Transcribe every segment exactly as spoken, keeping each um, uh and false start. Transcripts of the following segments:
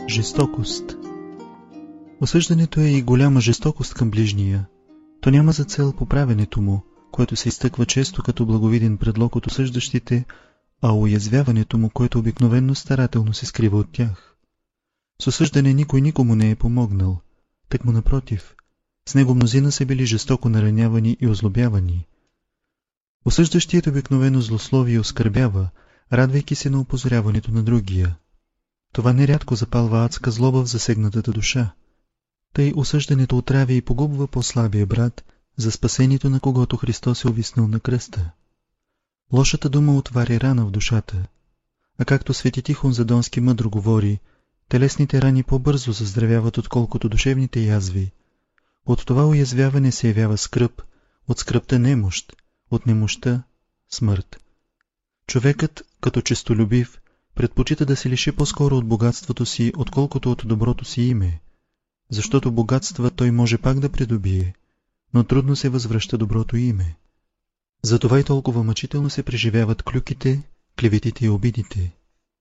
Жестокост. Осъждането е и голяма жестокост към ближния. То няма за цел поправенето му, което се изтъква често като благовиден предлог от осъждащите, а уязвяването му, което обикновенно старателно се скрива от тях. С осъждане никой никому не е помогнал, тъкмо напротив, с него мнозина са били жестоко наранявани и озлобявани. Осъждащият обикновено злослови и оскърбява, радвайки се на опозоряването на другия. Това нерядко запалва адска злоба в засегнатата душа. Тъй осъждането отравя и погубва по-слабия брат, за спасението на когото Христос е увиснал на кръста. Лошата дума отваря рана в душата, а както свети Тихон Задонски мъдро говори, телесните рани по-бързо заздравяват, отколкото душевните язви. От това уязвяване се явява скръб, от скръбта немощ, от немощта смърт. Човекът, като честолюбив, предпочита да се лиши по-скоро от богатството си, отколкото от доброто си име, защото богатства той може пак да придобие, но трудно се възвръща доброто име. Затова и толкова мъчително се преживяват клюките, клеветите и обидите.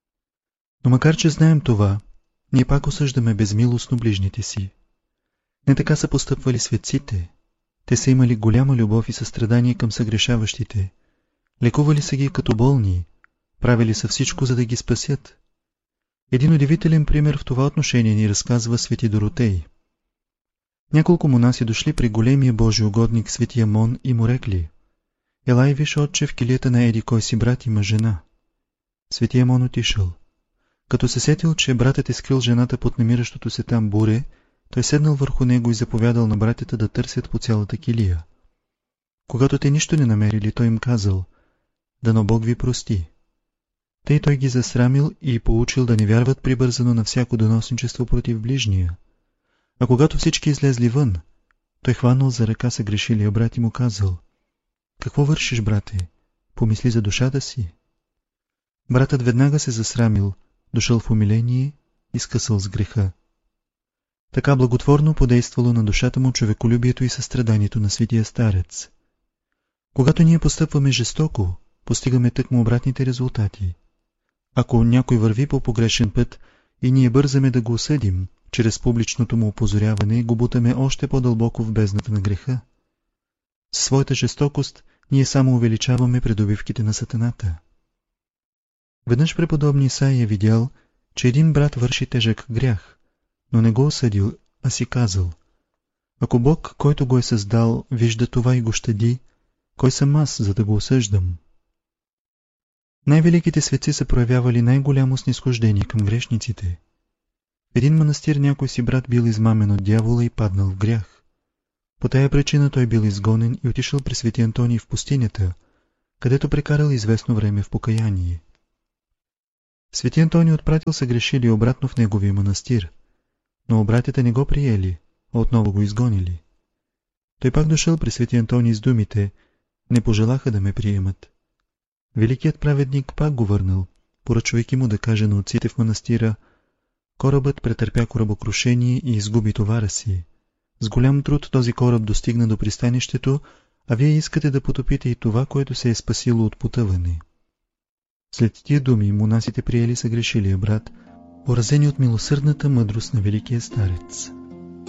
Но макар че знаем това, ние пак осъждаме безмилостно ближните си. Не така са постъпвали светците. Те са имали голяма любов и състрадание към съгрешаващите. Лекували са ги като болни, правили са всичко, за да ги спасят. Един удивителен пример в това отношение ни разказва свети Доротей. Няколко монаси дошли при големия Божи угодник свети Амон и му рекли: „Елай, виж, отче, в килията на еди кой си брат има жена“. Свети Амон отишъл. Като се сетил, че братът е скрил жената под намиращото се там буре, той седнал върху него и заповядал на братята да търсят по цялата килия. Когато те нищо не намерили, той им казал: „Дано Бог ви прости“. Тъй той ги засрамил и поучил да не вярват прибързано на всяко доносничество против ближния. А когато всички излезли вън, той хванал за ръка съгрешилия брат и му казал: „Какво вършиш, брате? Помисли за душата си“. Братът веднага се засрамил, дошъл в умиление и скъсал с греха. Така благотворно подействало на душата му човеколюбието и състраданието на светия старец. Когато ние постъпваме жестоко, постигаме тъкмо обратните резултати. Ако някой върви по погрешен път и ние бързаме да го осъдим, чрез публичното му опозоряване го бутаме още по-дълбоко в бездната на греха. Със своята жестокост ние само увеличаваме придобивките на сатаната. Веднъж преподобни Исаия видял, че един брат върши тежък грях, но не го осъдил, а си казал: „Ако Бог, който го е създал, вижда това и го щади, кой съм аз, за да го осъждам?“ Най-великите светци са проявявали най-голямо снизхождение към грешниците. В един манастир някой си брат бил измамен от дявола и паднал в грях. По тая причина той бил изгонен и отишъл при свети Антоний в пустинята, където прекарал известно време в покаяние. Свети Антоний отпратил съгрешили обратно в неговия манастир, но братята не го приели, а отново го изгонили. Той пак дошъл при свети Антоний с думите: „Не пожелаха да ме приемат“. Великият праведник пак го върнал, поръчвайки му да каже на отците в манастира: „Корабът претърпя корабокрушение и изгуби товара си. С голям труд този кораб достигна до пристанището, а вие искате да потопите и това, което се е спасило от потъване“. След тия думи монасите приели съгрешилия брат, поразени от милосърдната мъдрост на великия старец.